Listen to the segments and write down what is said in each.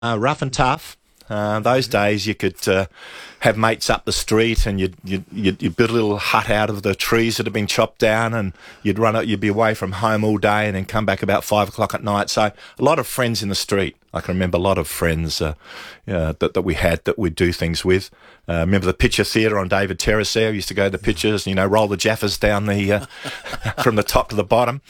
Rough and tough. Those days you could have mates up the street, and you'd build a little hut out of the trees that had been chopped down, and you'd be away from home all day and then come back about 5 o'clock at night. So a lot of friends in the street. I can remember a lot of friends that we had that we'd do things with. Remember the Picture Theatre on David Terrace there? We used to go to the pictures, roll the Jaffas down the from the top to the bottom.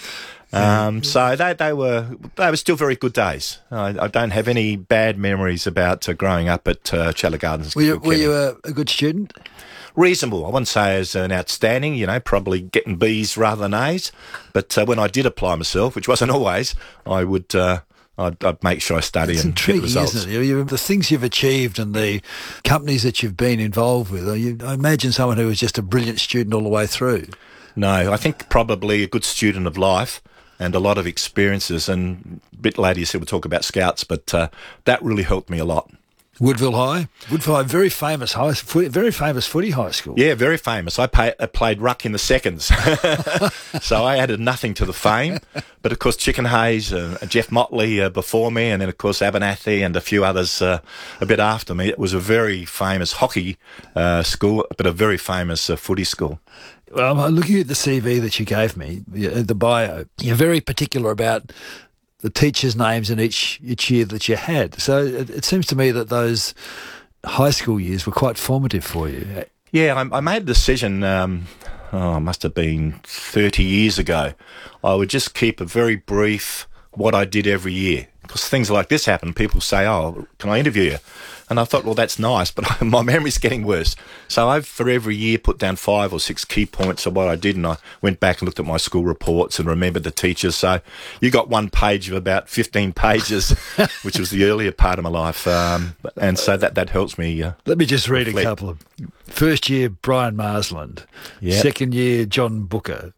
So they were still very good days. I don't have any bad memories about growing up at Challis Gardens. Were you a good student? Reasonable. I wouldn't say as an outstanding, probably getting B's rather than A's. But when I did apply myself, which wasn't always, I would I'd make sure I study and get results. Isn't it? The things you've achieved and the companies that you've been involved with, I imagine someone who was just a brilliant student all the way through. No, I think probably a good student of life and a lot of experiences. And a bit later you said we'll talk about Scouts, but that really helped me a lot. Woodville High, very famous footy high school. Yeah, very famous. I played ruck in the seconds, so I added nothing to the fame. But of course, Chicken Hayes, Jeff Motley before me, and then of course Abernathy and a few others a bit after me. It was a very famous hockey school, but a very famous footy school. Well, I'm looking at the CV that you gave me, the bio. You're very particular about the teachers' names in each year that you had. So it seems to me that those high school years were quite formative for you. Yeah, I made a decision, must have been 30 years ago. I would just keep a very brief what I did every year. Because things like this happen, people say, "Oh, can I interview you?" And I thought, well, that's nice, but my memory's getting worse. So I've, for every year, put down 5 or 6 key points of what I did, and I went back and looked at my school reports and remembered the teachers. So you got one page of about 15 pages, which was the earlier part of my life, and so that helps me. Let me just read a couple of. First year, Brian Marsland. Yep. Second year, John Brooker.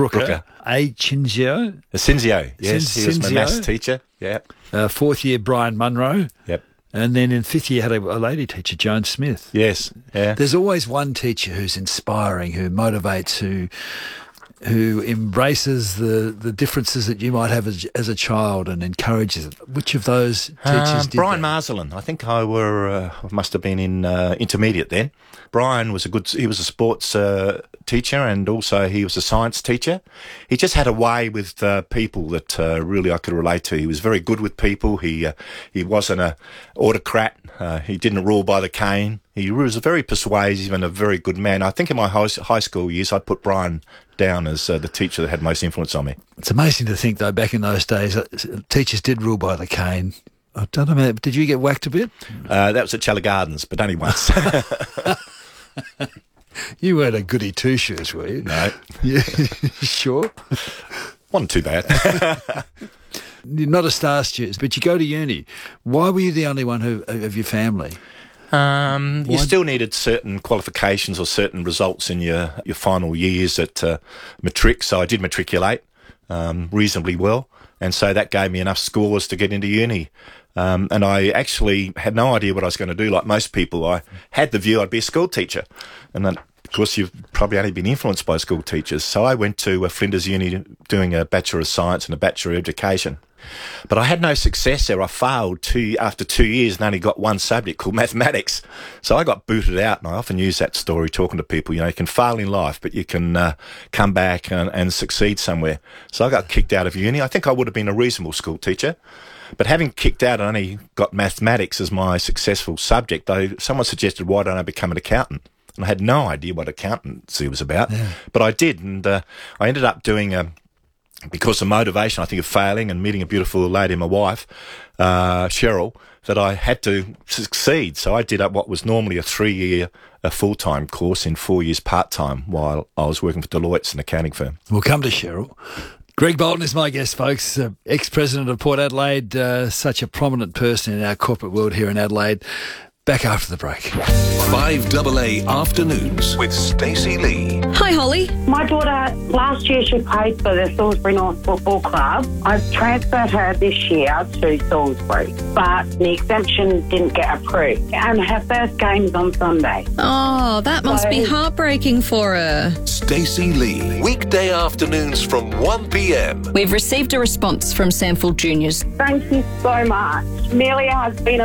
A. Cinzio. Cinzio, yes. He was my maths teacher. Yeah. Fourth year, Brian Munro. Yep. And then in fifth year, had a lady teacher, Joan Smith. Yes, yeah. There's always one teacher who's inspiring, who motivates, who embraces the differences that you might have as a child and encourages it. Which of those teachers did Brian that? Marsland. I think I must have been in intermediate then. Brian was he was a sports teacher, and also he was a science teacher. He just had a way with people that really I could relate to. He was very good with people. He wasn't an autocrat. He didn't rule by the cane. He was very persuasive and a very good man. I think in my high school years, I'd put Brian down as the teacher that had most influence on me. It's amazing to think, though, back in those days, teachers did rule by the cane. I don't know, did you get whacked a bit? That was at Challis Gardens, but only once. You weren't a goody two-shoes, were you? No. Yeah, sure? Wasn't too bad. You're not a star student, but you go to uni. Why were you the only one of your family? You still needed certain qualifications or certain results in your final years at matric, so I did matriculate reasonably well, and so that gave me enough scores to get into uni. And I actually had no idea what I was going to do. Like most people, I had the view I'd be a school teacher. And then, of course, you've probably only been influenced by school teachers. So I went to Flinders Uni doing a Bachelor of Science and a Bachelor of Education. But I had no success there. I failed after 2 years and only got one subject called mathematics. So I got booted out, and I often use that story talking to people. You can fail in life, but you can come back and succeed somewhere. So I got kicked out of uni. I think I would have been a reasonable school teacher. But having kicked out, I only got mathematics as my successful subject, though someone suggested, why don't I become an accountant? And I had no idea what accountancy was about. Yeah. But I did, and I ended up doing, because of motivation, I think, of failing and meeting a beautiful lady, my wife, Cheryl, that I had to succeed. So I did up what was normally a 3-year full-time course in 4 years part-time while I was working for Deloitte's, an accounting firm. We'll come to Cheryl. Greg Bolton is my guest, folks, ex-president of Port Adelaide, such a prominent person in our corporate world here in Adelaide. Back after the break. 5AA Afternoons with Stacey Lee. Hi, Holly. My daughter, last year she played for the Salisbury North Football Club. I've transferred her this year to Salisbury, but the exemption didn't get approved. And her first game is on Sunday. Oh, that must be heartbreaking for her. Stacey Lee. Weekday afternoons from 1 p.m. We've received a response from Sandfield Juniors. Thank you so much. Amelia has been